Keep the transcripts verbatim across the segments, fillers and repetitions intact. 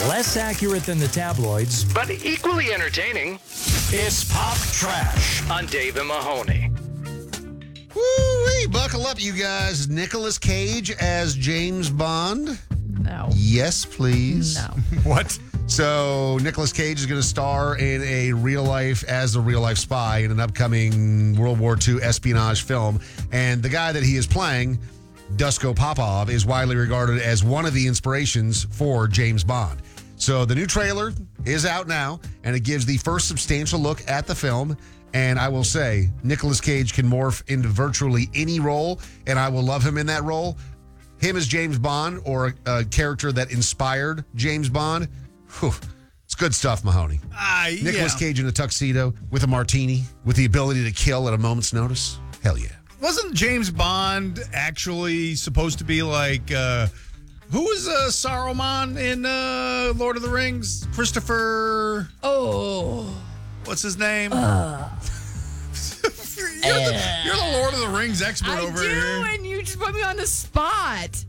Less accurate than the tabloids, but equally entertaining. It's Pop Trash on Dave and Mahoney. Woo-wee, buckle up, you guys. Nicolas Cage as James Bond. No. Yes, please. No. What? So Nicolas Cage is going to star in a real life as a real life spy in an upcoming World War Two espionage film. And the guy that he is playing, Dusko Popov, is widely regarded as one of the inspirations for James Bond. So the new trailer is out now, and it gives the first substantial look at the film. And I will say, Nicolas Cage can morph into virtually any role, and I will love him in that role. Him as James Bond, or a, a character that inspired James Bond, whew, it's good stuff, Mahoney. Uh, Nicolas yeah. Cage in a tuxedo with a martini, with the ability to kill at a moment's notice. Hell yeah. Wasn't James Bond actually supposed to be like, uh, who was uh, Saruman in uh, Lord of the Rings? Christopher... Oh. What's his name? Uh. you're, the, you're the Lord of the Rings expert I over do, here. and you just put me on the spot.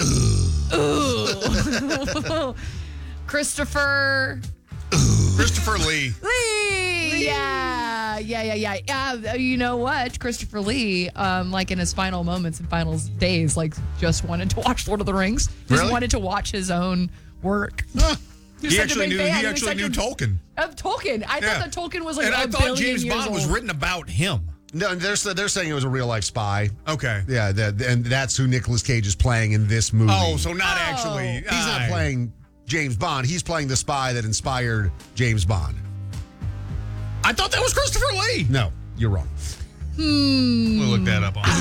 Ooh. Christopher... Christopher Lee. Lee! Yeah, yeah, yeah, yeah. Yeah, you know what? Christopher Lee, um, like in his final moments and final days, like just wanted to watch Lord of the Rings. Just Really? wanted to watch his own work. Huh. He, He actually knew. He actually knew Tolkien. Of Tolkien. I Yeah. thought that Tolkien was like And a I thought billion James years Bond was old. written about him. No, they're, they're saying it was a real life spy. Okay. Yeah, that, and that's who Nicolas Cage is playing in this movie. Oh, so not Oh. actually. He's not Aye. playing James Bond. He's playing the spy that inspired James Bond. I thought that was Christopher Lee. No, you're wrong. Hmm. We'll look that up on.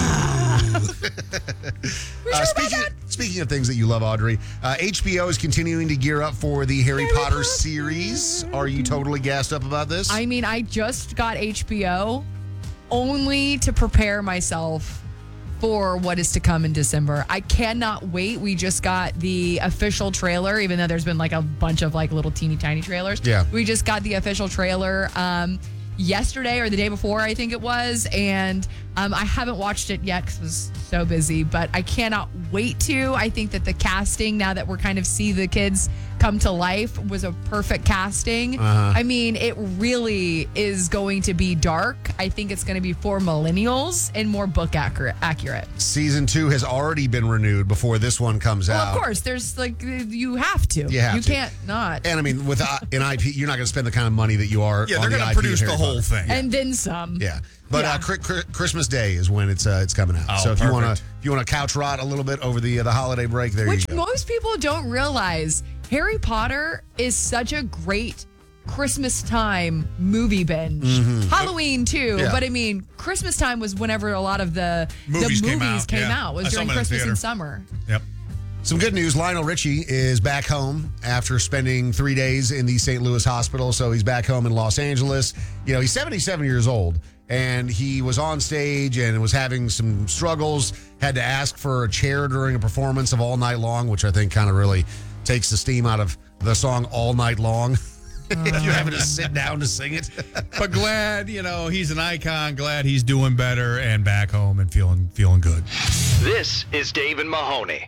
We Uh, sure about speaking, that? speaking of things that you love, Audrey, uh, H B O is continuing to gear up for the Harry, Harry Potter, Potter. series. Are you totally gassed up about this? I mean, I just got H B O only to prepare myself for what is to come in December. I cannot wait. We just got the official trailer, even though there's been like a bunch of like little teeny tiny trailers. Yeah. We just got the official trailer um, yesterday or the day before, I think it was. And um, I haven't watched it yet because I was so busy, but I cannot wait to. I think that the casting, now that we're kind of see the kids come to life, was a perfect casting. Uh-huh. I mean, it really is going to be dark. I think it's going to be for millennials and more book accurate. accurate. Season two has already been renewed before this one comes Well, out. of course, there's like, you have to. You have You to. can't not. And I mean, with uh, an I P, you're not going to spend the kind of money that you are Yeah, on they're the going I to P of produce the Harry whole Potter. thing. And then some. Yeah. But Yeah. Uh, cri- cri- Christmas Day is when it's uh, it's coming out. Oh, so if you want to perfect. if you want to couch rot a little bit over the uh, the holiday break, there Which you go. most people don't realize. Harry Potter is such a great Christmas time movie binge. Halloween too, Mm-hmm. Yeah. but I mean, Christmas time was whenever a lot of the Movies the came movies out, came yeah. out. Was I saw during them in the Christmas theater. and summer. Yep. Some good news. Lionel Richie is back home after spending three days in the Saint Louis hospital. So he's back home in Los Angeles. You know, he's seventy-seven years old, and he was on stage and was having some struggles, had to ask for a chair during a performance of All Night Long, which I think kind of really takes the steam out of the song All Night Long. If you're having to sit down to sing it. But glad, you know, he's an icon. Glad he's doing better and back home and feeling feeling good. This is Dave and Mahoney.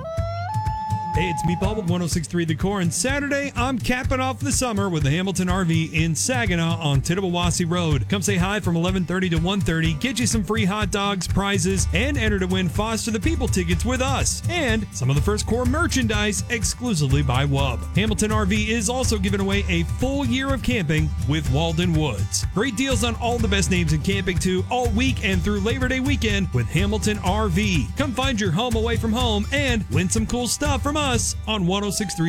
Hey, it's me, Paul, with one oh six point three The Core. And Saturday, I'm capping off the summer with the Hamilton R V in Saginaw on Tittabawassee Road. Come say hi from eleven thirty to one thirty, get you some free hot dogs, prizes, and enter to win Foster the People tickets with us. And some of the first Core merchandise exclusively by W U B. Hamilton R V is also giving away a full year of camping with Walden Woods. Great deals on all the best names in camping, too, all week and through Labor Day weekend with Hamilton R V. Come find your home away from home and win some cool stuff from us on one oh six point three